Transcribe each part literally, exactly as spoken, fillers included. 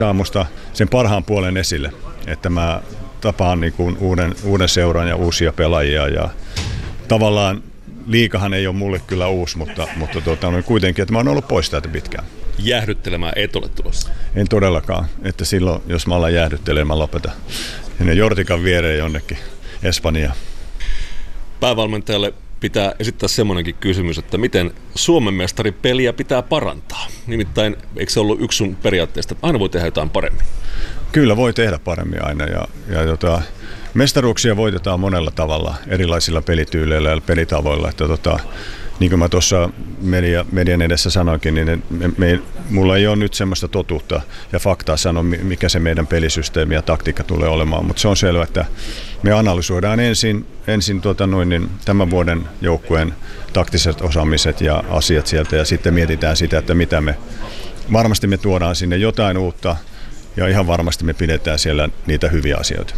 aamusta sen parhaan puolen esille, että mä tapaan niin kuin uuden, uuden seuran ja uusia pelaajia ja tavallaan liikahan ei ole mulle kyllä uusi, mutta, mutta tuota, kuitenkin, että mä oon ollut pois täältä pitkään. Jäähdyttelemään et ole tulossa? En todellakaan, että silloin jos mä alan jäähdyttelemään, mä lopetan sinne Jortikan viereen jonnekin Espanjaan. Päävalmentajalle pitää esittää semmoinenkin kysymys, että miten Suomen mestaripeliä pitää parantaa. Nimittäin eikö se ollut yksi sun periaatteesta, että aina voi tehdä jotain paremmin? Kyllä voi tehdä paremmin aina ja, ja tota, mestaruuksia voitetaan monella tavalla, erilaisilla pelityyleillä ja pelitavoilla. Että tota, niin kuin mä tuossa media, median edessä sanoinkin, niin me, me, mulla ei ole nyt semmoista totuutta ja faktaa sanoa, mikä se meidän pelisysteemi ja taktiikka tulee olemaan, mutta se on selvä, että me analysoidaan ensin, ensin tuota noin, niin tämän vuoden joukkueen taktiset osaamiset ja asiat sieltä ja sitten mietitään sitä, että mitä me, varmasti me tuodaan sinne jotain uutta ja ihan varmasti me pidetään siellä niitä hyviä asioita.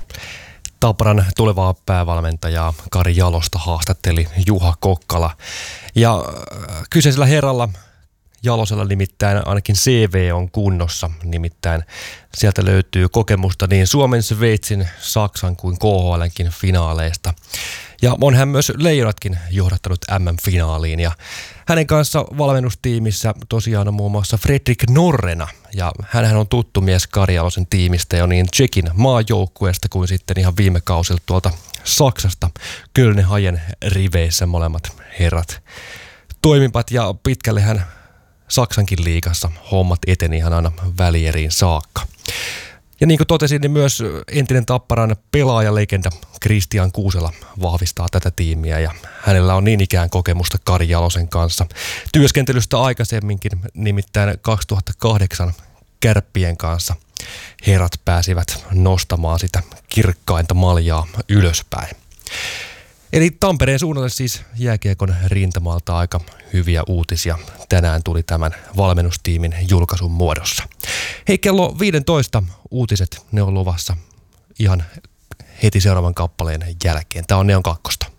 Tapparan tulevaa päävalmentajaa Kari Jalosta haastatteli Juha Kokkala. Ja kyseisellä herralla Jalosella nimittäin ainakin C V on kunnossa. Nimittäin sieltä löytyy kokemusta niin Suomen, Sveitsin, Saksan kuin K H L:nkin finaaleista. Ja on hän myös Leijonatkin johdattanut M M-finaaliin. Ja hänen kanssa valmennustiimissä tosiaan on muun muassa Fredrik Norrena. Ja hänhän on tuttu mies Kari Jalosen tiimistä jo niin Tšekin maajoukkueesta kuin sitten ihan viime kausilta tuolta Saksasta. Köln Hajen riveissä molemmat herrat toimivat ja pitkälle hän Saksankin liigassa hommat eteni ihan aina välieriin saakka. Ja niin kuin totesin, niin myös entinen Tapparan pelaajalegenda Kristian Kuusela vahvistaa tätä tiimiä ja hänellä on niin ikään kokemusta Kari Jalosen kanssa. Työskentelystä aikaisemminkin, nimittäin kaksituhattakahdeksan Kärppien kanssa herrat pääsivät nostamaan sitä kirkkainta maljaa ylöspäin. Eli Tampereen suunnalle siis jääkiekon rintamalta aika hyviä uutisia. Tänään tuli tämän valmennustiimin julkaisun muodossa. Hei, kello viisitoista uutiset, ne on luvassa ihan heti seuraavan kappaleen jälkeen. Tämä on Neon kakkosta.